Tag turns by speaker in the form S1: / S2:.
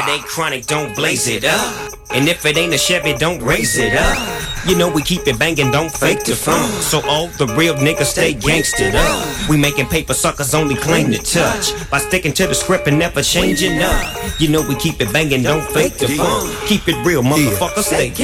S1: ain't chronic, don't blaze it up. And if it ain't a Chevy, don't raise it up. You know we keep it banging, don't fake the funk. So all the real niggas stay gangstered up. We making paper, suckers only claim to touch. By sticking to the script and never changing up. You know we keep it banging, don't fake the funk. Keep it real, motherfuckers, stay